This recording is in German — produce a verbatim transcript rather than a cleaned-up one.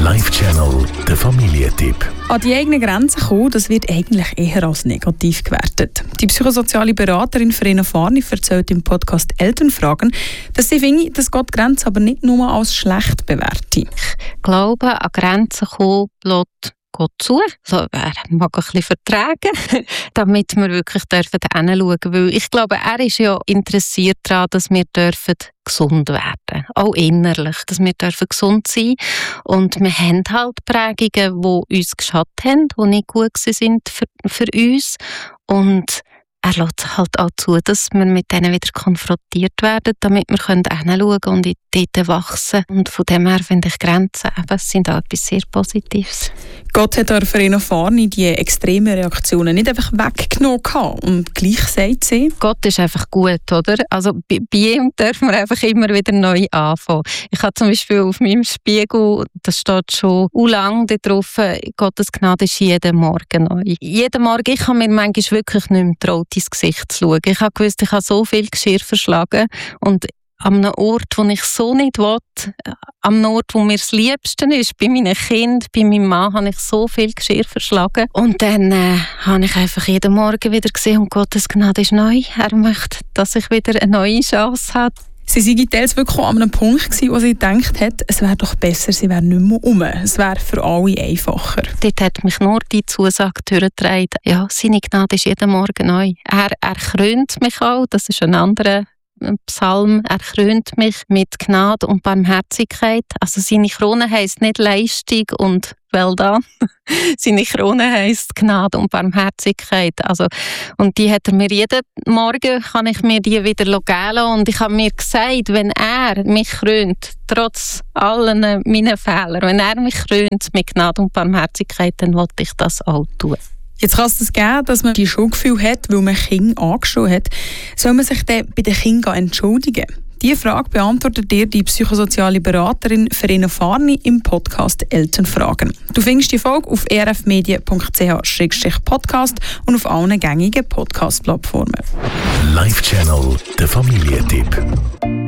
Live-Channel, der Familientipp. An die eigenen Grenzen kommen, das wird eigentlich eher als negativ gewertet. Die psychosoziale Beraterin Verena Farni erzählt im Podcast «Elternfragen», dass sie findet, dass Gott Grenzen aber nicht nur als schlecht bewerte. Ich glaube, an Grenzen kommen lässt Gott zu. Also, er mag ein bisschen vertragen, damit wir wirklich dürfen hinschauen dürfen. Weil ich glaube, er ist ja interessiert daran, dass wir dürfen gesund werden. Auch innerlich, dass wir dürfen gesund sein. Und wir haben halt Prägungen, die uns geschadet haben, die nicht gut sind für, für uns. Und er lässt halt auch zu, dass wir mit denen wieder konfrontiert werden, damit wir hinschauen können und dort wachsen. Und von dem her finde ich Grenzen eben, sind auch etwas sehr Positives. Gott hat der Verena Farni die extremen Reaktionen nicht einfach weggenommen und gleich sagt sie: Gott ist einfach gut, oder? Also bei, bei ihm dürfen wir einfach immer wieder neu anfangen. Ich habe zum Beispiel auf meinem Spiegel, das steht schon u lang da drauf, Gottes Gnade ist jeden Morgen neu. Jeden Morgen, ich habe mir manchmal wirklich nicht mehr getraut, ins Gesicht zu schauen. Ich habe gewusst, ich habe so viel Geschirr verschlagen und an einem Ort, wo ich so nicht will, am Ort, wo mir das Liebste ist, bei meinen Kindern, bei meinem Mann, habe ich so viel Geschirr verschlagen. Und dann äh, habe ich einfach jeden Morgen wieder gesehen, und Gottes Gnade ist neu. Er möchte, dass ich wieder eine neue Chance habe. Sie sei teils wirklich an einem Punkt gewesen, wo sie gedacht hat, es wäre doch besser, sie wäre nicht mehr um. Es wäre für alle einfacher. Dort hat mich nur die Zusage durchgetragen, ja, seine Gnade ist jeden Morgen neu. Er, er krönt mich auch, das ist ein anderer Psalm, er krönt mich mit Gnade und Barmherzigkeit. Also seine Krone heisst nicht Leistung und well done. Seine Krone heisst Gnade und Barmherzigkeit. Also, und die hat er mir jeden Morgen, kann ich mir die wieder geben lassen. Und ich habe mir gesagt, wenn er mich krönt, trotz allen meinen Fehlern, wenn er mich krönt mit Gnade und Barmherzigkeit, dann will ich das auch tun. Jetzt kann es das geben, dass man die Schuldgefühle hat, weil man Kinder angeschaut hat. Soll man sich dann bei den Kindern entschuldigen? Diese Frage beantwortet dir die psychosoziale Beraterin Verena Farni im Podcast «Elternfragen». Du findest die Folge auf e r f medien punkt c h slash podcast und auf allen gängigen Podcast-Plattformen. Live-Channel, der Familientipp.